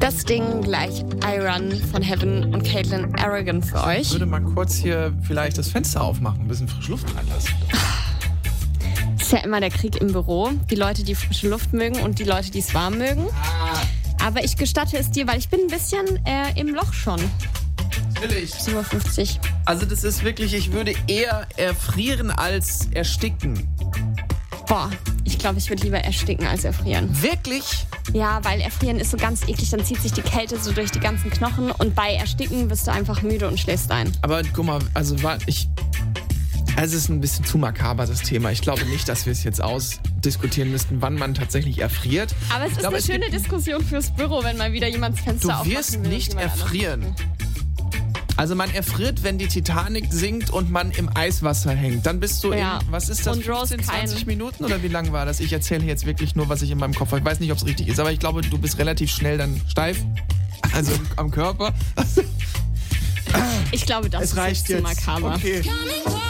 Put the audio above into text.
Das Ding gleich I Run von Heaven und Caitlin Arrogant für euch. Ich würde mal kurz hier vielleicht das Fenster aufmachen, ein bisschen frische Luft reinlassen. Ist ja immer der Krieg im Büro. Die Leute, die frische Luft mögen und die Leute, die es warm mögen. Aber ich gestatte es dir, weil ich bin ein bisschen im Loch schon. Natürlich. 7:50 Uhr. Also das ist wirklich, ich würde eher erfrieren als ersticken. Boah, ich glaube, ich würde lieber ersticken als erfrieren. Wirklich? Ja, weil erfrieren ist so ganz eklig, dann zieht sich die Kälte so durch die ganzen Knochen und bei ersticken wirst du einfach müde und schläfst ein. Aber guck mal, also es ist ein bisschen zu makaber, das Thema. Ich glaube nicht, dass wir es jetzt ausdiskutieren müssten, wann man tatsächlich erfriert. Aber es ist eine schöne Diskussion fürs Büro, wenn mal wieder jemand das Fenster aufmachen will. Du wirst nicht erfrieren. Also man erfriert, wenn die Titanic sinkt und man im Eiswasser hängt. Dann bist du was ist das, und 15, 20 Minuten oder wie lang war das? Ich erzähle jetzt wirklich nur, was ich in meinem Kopf habe. Ich weiß nicht, ob es richtig ist, aber ich glaube, du bist relativ schnell dann steif. Also am Körper. Ich glaube, das ist reicht zu jetzt. makaber. Okay.